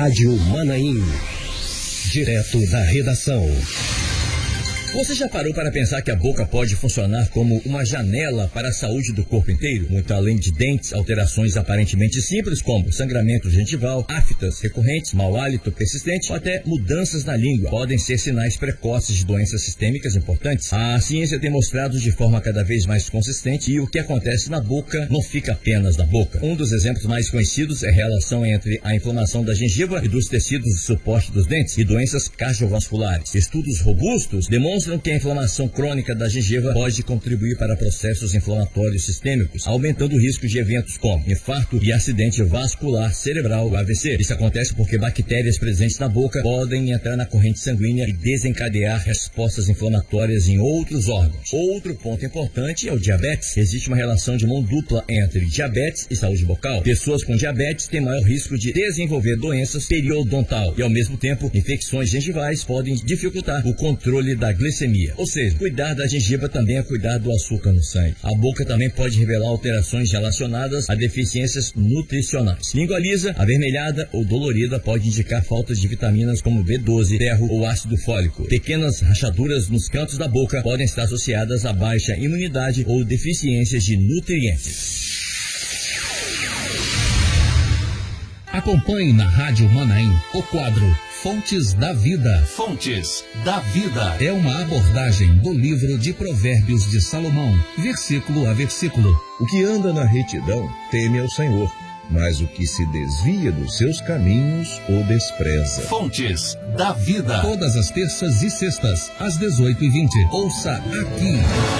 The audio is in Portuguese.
Rádio Manaim. Direto da redação. Você já parou para pensar que a boca pode funcionar como uma janela para a saúde do corpo inteiro? Muito além de dentes, alterações aparentemente simples como sangramento gengival, aftas recorrentes, mau hálito persistente ou até mudanças na língua podem ser sinais precoces de doenças sistêmicas importantes. A ciência tem mostrado de forma cada vez mais consistente e o que acontece na boca não fica apenas na boca. Um dos exemplos mais conhecidos é a relação entre a inflamação da gengiva e dos tecidos de suporte dos dentes e doenças cardiovasculares. Estudos robustos demonstram que a inflamação crônica da gengiva pode contribuir para processos inflamatórios sistêmicos, aumentando o risco de eventos como infarto e acidente vascular cerebral, o AVC. Isso acontece porque bactérias presentes na boca podem entrar na corrente sanguínea e desencadear respostas inflamatórias em outros órgãos. Outro ponto importante é o diabetes. Existe uma relação de mão dupla entre diabetes e saúde bucal. Pessoas com diabetes têm maior risco de desenvolver doenças periodontal e, ao mesmo tempo, infecções gengivais podem dificultar o controle da glicemia. Ou seja, cuidar da gengiva também é cuidar do açúcar no sangue. A boca também pode revelar alterações relacionadas a deficiências nutricionais. Língua lisa, avermelhada ou dolorida pode indicar faltas de vitaminas como B12, ferro ou ácido fólico. Pequenas rachaduras nos cantos da boca podem estar associadas a baixa imunidade ou deficiências de nutrientes. Acompanhe na Rádio Manaim o quadro Fontes da Vida. Fontes da Vida é uma abordagem do livro de Provérbios de Salomão, versículo a versículo. O que anda na retidão teme ao Senhor, mas o que se desvia dos seus caminhos o despreza. Fontes da Vida. Todas as terças e sextas, às 18h20. Ouça aqui.